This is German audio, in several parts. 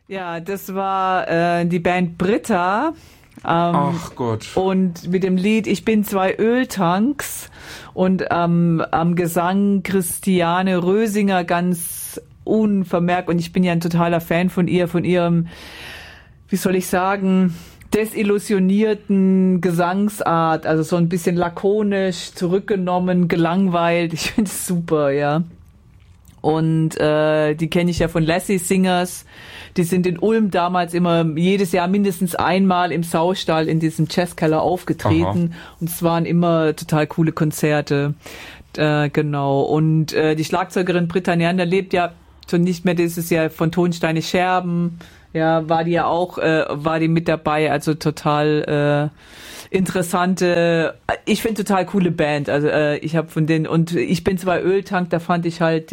Ja, das war die Band Britta. Ach Gott. Und mit dem Lied Ich bin zwei Öltanks und am Gesang Christiane Rösinger ganz unvermerkt. Und ich bin ja ein totaler Fan von ihrem, wie soll ich sagen, desillusionierten Gesangsart. Also so ein bisschen lakonisch, zurückgenommen, gelangweilt. Ich finde es super, ja. Und die kenne ich ja von Lassie Singers. Die sind in Ulm damals immer jedes Jahr mindestens einmal im Saustall in diesem Jazzkeller aufgetreten. Aha. Und es waren immer total coole Konzerte. Genau. Und die Schlagzeugerin Britta Neander lebt ja schon nicht mehr dieses Jahr von Tonsteine Scherben. Ja, war die ja auch, war die mit dabei. Also total interessante, ich finde total coole Band. Also ich habe von denen, und ich bin zwei Öltank, da fand ich halt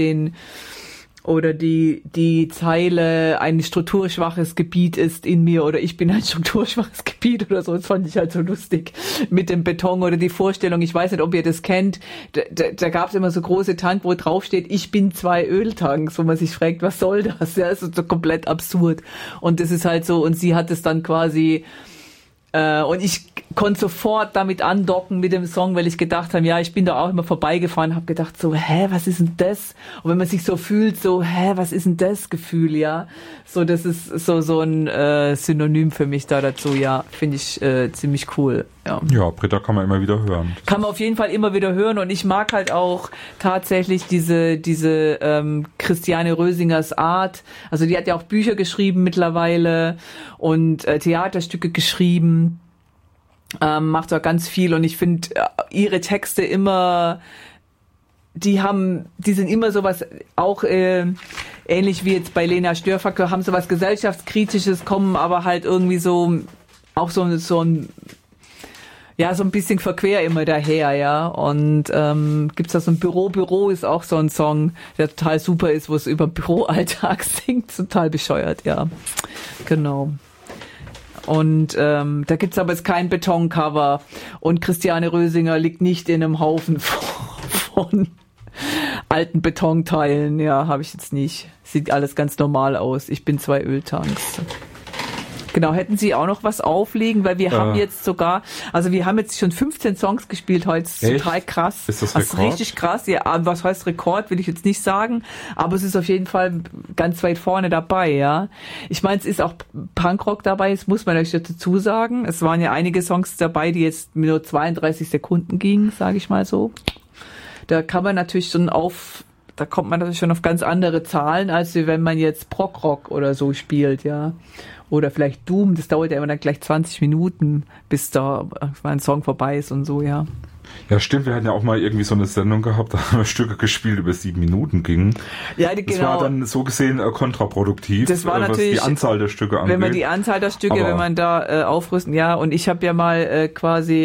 die Zeile, ein strukturschwaches Gebiet ist in mir oder ich bin ein strukturschwaches Gebiet oder so, das fand ich halt so lustig mit dem Beton oder die Vorstellung, ich weiß nicht, ob ihr das kennt, da gab es immer so große Tank, wo drauf steht, ich bin zwei Öltanks, wo man sich fragt, was soll das? Ja, das ist so komplett absurd und das ist halt so, und sie hat es dann quasi und ich konnte sofort damit andocken mit dem Song, weil ich gedacht habe, ja, ich bin da auch immer vorbeigefahren, habe gedacht so, was ist denn das? Und wenn man sich so fühlt, so, was ist denn das Gefühl, ja? So, das ist so ein Synonym für mich da dazu, ja, finde ich ziemlich cool. Ja, Britta kann man immer wieder hören. Kann man auf jeden Fall immer wieder hören und ich mag halt auch tatsächlich diese Christiane Rösingers Art. Also die hat ja auch Bücher geschrieben mittlerweile und Theaterstücke geschrieben. Macht auch ganz viel und ich finde ihre Texte immer, die sind immer sowas, auch ähnlich wie jetzt bei Lena Störfacker, haben sowas gesellschaftskritisches, kommen aber halt irgendwie so, auch so ein bisschen verquer immer daher, ja. Und gibt's da so ein Büro ist auch so ein Song, der total super ist, wo es über Büroalltag singt, total bescheuert, ja. Genau. Und da gibt's aber jetzt kein Betoncover und Christiane Rösinger liegt nicht in einem Haufen von alten Betonteilen, ja, habe ich jetzt nicht. Sieht alles ganz normal aus. Ich bin zwei Öltanks. Genau, hätten Sie auch noch was auflegen, weil wir haben jetzt sogar, also wir haben jetzt schon 15 Songs gespielt heute, das ist total krass. Ist das Rekord? Das ist richtig krass, ja, was heißt Rekord, will ich jetzt nicht sagen, aber es ist auf jeden Fall ganz weit vorne dabei, ja. Ich meine, es ist auch Punkrock dabei, das muss man euch dazu sagen. Es waren ja einige Songs dabei, die jetzt nur 32 Sekunden gingen, sage ich mal so. Da kann man natürlich da kommt man natürlich schon auf ganz andere Zahlen, als wenn man jetzt Prog-Rock oder so spielt, ja. Oder vielleicht Doom, das dauert ja immer dann gleich 20 Minuten, bis da ein Song vorbei ist und so, ja. Ja, stimmt, wir hatten ja auch mal irgendwie so eine Sendung gehabt, da haben wir Stücke gespielt, die über 7 Minuten gingen. Ja, das war dann so gesehen kontraproduktiv, das war natürlich, was die Anzahl der Stücke angeht. Wenn man die Anzahl der Stücke, wenn man da aufrüsten, ja, und ich habe ja mal quasi,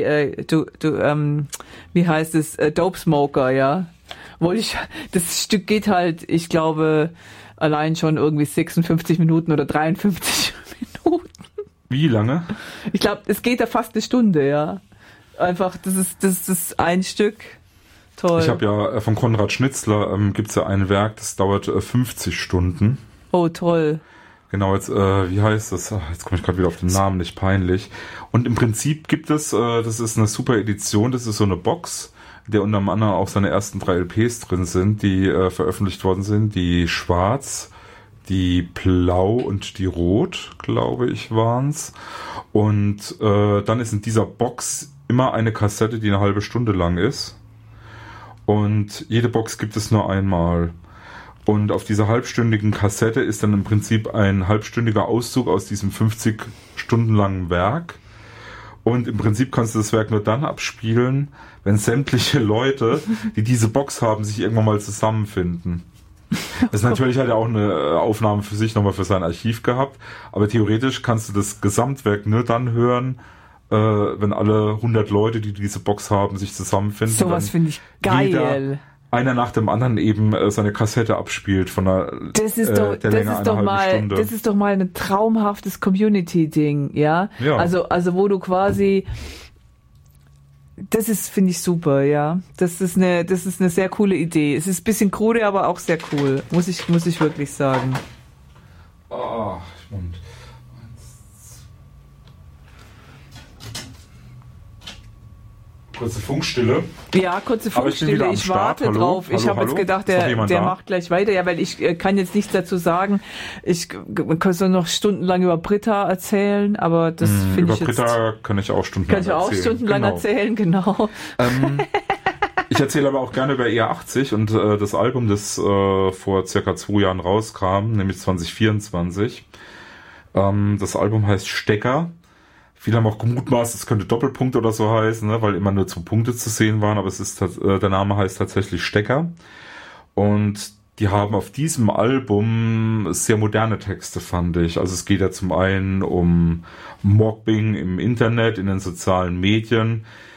wie heißt es, Dope Smoker, ja. Das Stück geht halt, ich glaube, allein schon irgendwie 56 Minuten oder 53 Minuten. Wie lange? Ich glaube, es geht ja fast eine Stunde, ja. Einfach, das ist ein Stück. Toll. Ich habe ja von Konrad Schnitzler, gibt's ja ein Werk, das dauert 50 Stunden. Oh, toll. Genau, jetzt, wie heißt das? Jetzt komme ich gerade wieder auf den Namen, nicht peinlich. Und im Prinzip gibt es, das ist eine super Edition, das ist so eine Box, in der unter anderem auch seine ersten 3 LPs drin sind, die veröffentlicht worden sind. Die Schwarz, die Blau und die Rot, glaube ich, waren's. Und dann ist in dieser Box immer eine Kassette, die eine halbe Stunde lang ist. Und jede Box gibt es nur einmal. Und auf dieser halbstündigen Kassette ist dann im Prinzip ein halbstündiger Auszug aus diesem 50 Stunden langen Werk. Und im Prinzip kannst du das Werk nur dann abspielen, wenn sämtliche Leute, die diese Box haben, sich irgendwann mal zusammenfinden. Das ist natürlich halt auch eine Aufnahme für sich nochmal für sein Archiv gehabt, aber theoretisch kannst du das Gesamtwerk nur dann hören, wenn alle 100 Leute, die diese Box haben, sich zusammenfinden. Sowas finde ich geil. Einer nach dem anderen eben seine Kassette abspielt von der Länge einer halben Stunde. Das ist doch mal ein traumhaftes Community-Ding, ja? Ja. Also wo du quasi, das ist, finde ich super, ja. Das ist eine sehr coole Idee. Es ist ein bisschen krude, aber auch sehr cool, muss ich wirklich sagen. Oh, ich Und kurze Funkstille. Ja, kurze Funkstille. Ich warte Hallo? drauf. Ich habe jetzt gedacht, der macht gleich weiter. Ja, weil ich kann jetzt nichts dazu sagen. Man kann so noch stundenlang über Britta erzählen, aber das finde ich jetzt... Über Britta kann ich auch stundenlang erzählen, genau. Ich erzähle aber auch gerne über ER80 und das Album, das vor circa 2 Jahren rauskam, nämlich 2024. Das Album heißt Stecker. Viele haben auch gemutmaßt, es könnte Doppelpunkt oder so heißen, ne, weil immer nur 2 Punkte zu sehen waren, aber es ist der Name heißt tatsächlich Stecker. Und die haben auf diesem Album sehr moderne Texte, fand ich. Also es geht ja zum einen um Mobbing im Internet, in den sozialen Medien.